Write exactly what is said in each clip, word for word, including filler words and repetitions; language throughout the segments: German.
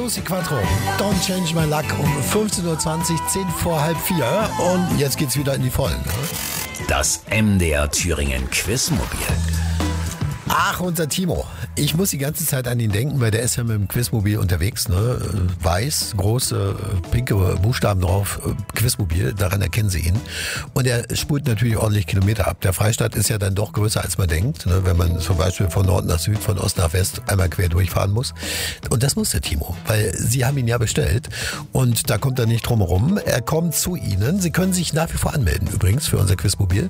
Susi Quattro, Don't Change My Luck um fünfzehn Uhr zwanzig, zehn vor halb vier. Und jetzt geht's wieder in die Vollen. Ne? Das M D R Thüringen Quizmobil. Ach, unser Timo. Ich muss die ganze Zeit an ihn denken, weil der ist ja mit dem Quizmobil unterwegs. Ne? Weiß, große, pinke Buchstaben drauf, Quizmobil, daran erkennen Sie ihn. Und er spult natürlich ordentlich Kilometer ab. Der Freistaat ist ja dann doch größer, als man denkt, ne? Wenn man zum Beispiel von Nord nach Süd, von Ost nach West einmal quer durchfahren muss. Und das muss der Timo, weil Sie haben ihn ja bestellt. Und da kommt er nicht drum herum. Er kommt zu Ihnen. Sie können sich nach wie vor anmelden, übrigens, für unser Quizmobil.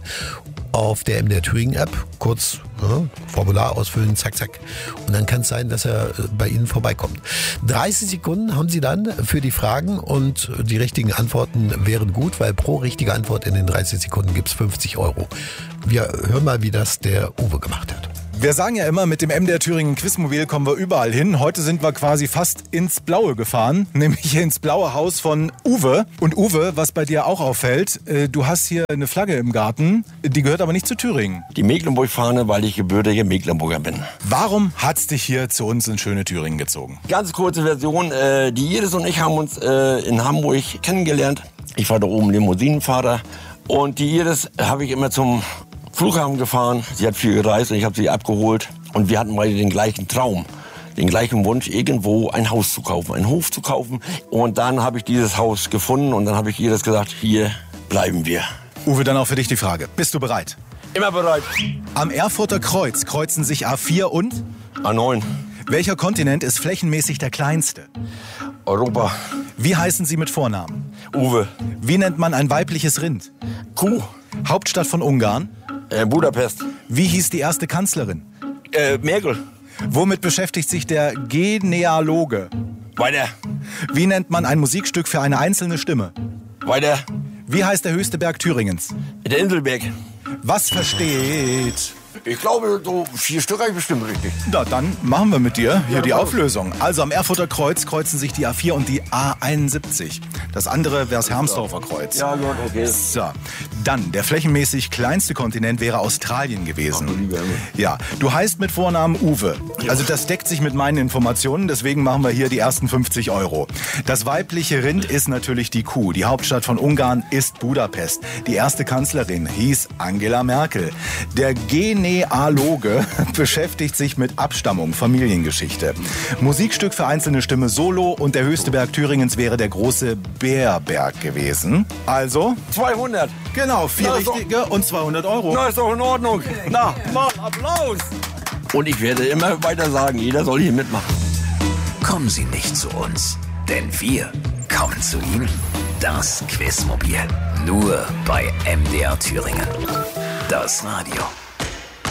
Auf der M D R Thüringen App, kurz ne, Formular ausfüllen, zack, zack. Und dann kann es sein, dass er bei Ihnen vorbeikommt. dreißig Sekunden haben Sie dann für die Fragen und die richtigen Antworten wären gut, weil pro richtige Antwort in den dreißig Sekunden gibt es fünfzig Euro. Wir hören mal, wie das der Uwe gemacht hat. Wir sagen ja immer, mit dem M D R Thüringen Quizmobil kommen wir überall hin. Heute sind wir quasi fast ins Blaue gefahren, nämlich ins blaue Haus von Uwe. Und Uwe, was bei dir auch auffällt, du hast hier eine Flagge im Garten, die gehört aber nicht zu Thüringen. Die Mecklenburg-Fahne, weil ich gebürtiger Mecklenburger bin. Warum hat's dich hier zu uns in schöne Thüringen gezogen? Ganz kurze Version, die Iris und ich haben uns in Hamburg kennengelernt. Ich war da oben Limousinenfahrer und die Iris habe ich immer zum Flughafen gefahren, sie hat viel gereist und ich habe sie abgeholt. Und wir hatten beide den gleichen Traum, den gleichen Wunsch, irgendwo ein Haus zu kaufen, einen Hof zu kaufen. Und dann habe ich dieses Haus gefunden und dann habe ich ihr das gesagt, hier bleiben wir. Uwe, dann auch für dich die Frage. Bist du bereit? Immer bereit. Am Erfurter Kreuz kreuzen sich A vier und? A neun. Welcher Kontinent ist flächenmäßig der kleinste? Europa. Wie heißen Sie mit Vornamen? Uwe. Wie nennt man ein weibliches Rind? Kuh. Hauptstadt von Ungarn? Äh, Budapest. Wie hieß die erste Kanzlerin? Äh, Merkel. Womit beschäftigt sich der Genealoge? Weiter. Wie nennt man ein Musikstück für eine einzelne Stimme? Weiter. Wie heißt der höchste Berg Thüringens? Der Inselberg. Was versteht? Ich glaube, so vier Stück habe ich bestimmt richtig. Na, dann machen wir mit dir hier ja, die Auflösung. Also am Erfurter Kreuz kreuzen sich die A vier und die A einundsiebzig. Das andere wäre das Hermsdorfer Kreuz. Ja, gut, okay. So, dann, der flächenmäßig kleinste Kontinent wäre Australien gewesen. Ach, du lieber Himmel. Ja, du heißt mit Vornamen Uwe. Also das deckt sich mit meinen Informationen, deswegen machen wir hier die ersten fünfzig Euro. Das weibliche Rind ist natürlich die Kuh. Die Hauptstadt von Ungarn ist Budapest. Die erste Kanzlerin hieß Angela Merkel. Der Genealoge beschäftigt sich mit Abstammung, Familiengeschichte. Musikstück für einzelne Stimme Solo und der höchste Berg Thüringens wäre der große Bärberg gewesen. Also? zweihundert. Genau, vier Na, richtige und zweihundert Euro. Na, ist doch in Ordnung. Na, mal Applaus. Und ich werde immer weiter sagen, jeder soll hier mitmachen. Kommen Sie nicht zu uns, denn wir kommen zu Ihnen. Das Quizmobil. Nur bei M D R Thüringen. Das Radio.